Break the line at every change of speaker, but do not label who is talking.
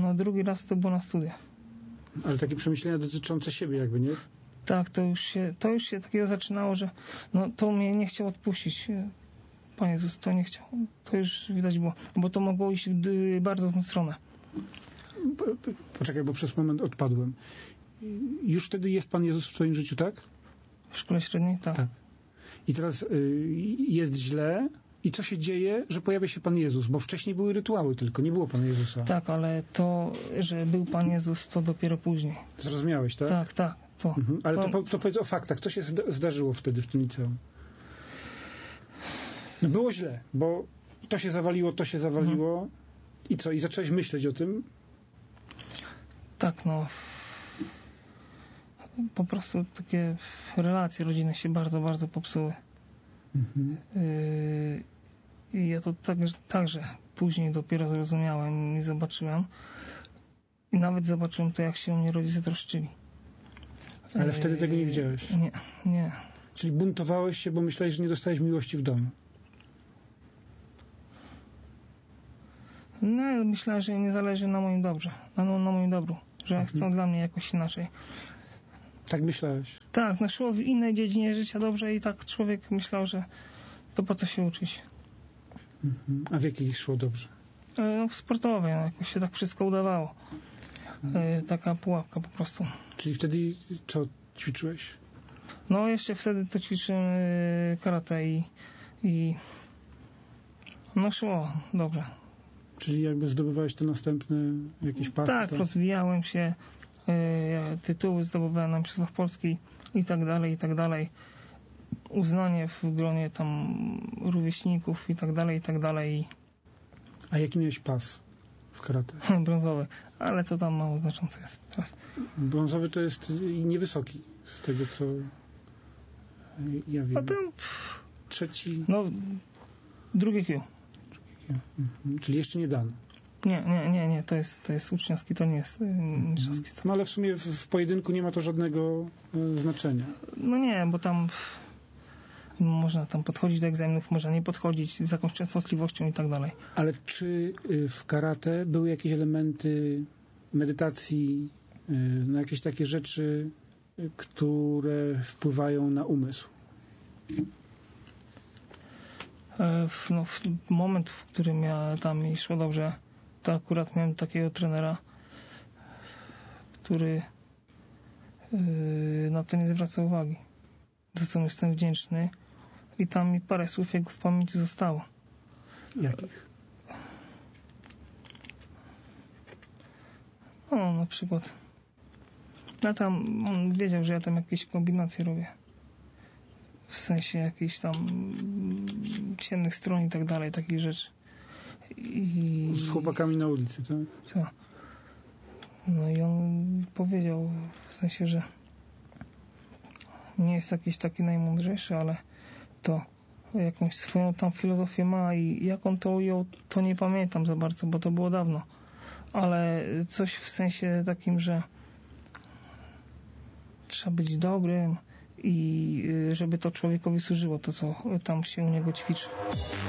No drugi raz to było na studiach.
Ale takie przemyślenia dotyczące siebie jakby, nie?
Tak, to już się takiego zaczynało, że no to mnie nie chciał odpuścić. Pan Jezus to nie chciał. To już widać było, bo to mogło iść w bardzo złą stronę.
Poczekaj, bo przez moment odpadłem. Już wtedy jest Pan Jezus w twoim życiu, tak?
W szkole średniej? Tak.
I teraz jest źle i co się dzieje, że pojawia się Pan Jezus? Bo wcześniej były rytuały tylko, nie było Pana Jezusa.
Tak, ale to, że był Pan Jezus, to dopiero później.
Zrozumiałeś, tak?
Tak.
Ale to powiedz o faktach. Co się zdarzyło wtedy w tym liceum? No było źle, bo to się zawaliło. I co? I zacząłeś myśleć o tym?
Tak, no. Po prostu takie relacje rodzinne się bardzo, bardzo popsuły. I ja to także później dopiero zrozumiałem i zobaczyłem. I nawet zobaczyłem to, jak się o mnie rodzice troszczyli.
Ale wtedy tego nie widziałeś?
Nie.
Czyli buntowałeś się, bo myślałeś, że nie dostałeś miłości w domu?
No, myślałem, że nie zależy na moim dobrze, na moim dobru, że chcą dla mnie jakoś inaczej.
Tak myślałeś?
Tak, no szło w innej dziedzinie życia dobrze i tak człowiek myślał, że to po co się uczyć.
A w jakiej szło dobrze?
No, w sportowej, no, jakoś się tak wszystko udawało. Taka pułapka po prostu.
Czyli wtedy co ćwiczyłeś?
No, jeszcze wtedy to ćwiczyłem karate i no szło dobrze. Czyli
jakby zdobywałeś te następne jakieś pasy?
Tak, rozwijałem się, tytuły zdobywałem na Mistrzostwach Polski i tak dalej. Uznanie w gronie tam rówieśników i tak dalej.
A jaki miałeś pas w karate?
Brązowy, ale to tam mało znaczące jest teraz.
Brązowy to jest niewysoki, z tego co ja wiem.
Potem
trzeci...
No, drugie Q.
Czyli jeszcze nie dano.
Nie, to jest uczniowski, to nie jest mistrzowski.
No ale w sumie w pojedynku nie ma to żadnego znaczenia.
No nie, bo tam można tam podchodzić do egzaminów, można nie podchodzić z jakąś częstotliwością i tak dalej.
Ale czy w karate były jakieś elementy medytacji, no jakieś takie rzeczy, które wpływają na umysł?
No, w moment, w którym tam mi szło dobrze, to akurat miałem takiego trenera, który na to nie zwraca uwagi, za co mu jestem wdzięczny, i tam mi parę słów jego w pamięci zostało.
Jakich?
No, na przykład on wiedział, że ja tam jakieś kombinacje robię. W sensie jakichś tam ciemnych stron i tak dalej, takich rzeczy.
Z chłopakami na ulicy, tak?
Tak. No i on powiedział, w sensie, że nie jest jakiś taki najmądrzejszy, ale to jakąś swoją tam filozofię ma i jak on to ujął, to nie pamiętam za bardzo, bo to było dawno. Ale coś w sensie takim, że trzeba być dobrym i żeby to człowiekowi służyło, to co tam się u niego ćwiczy.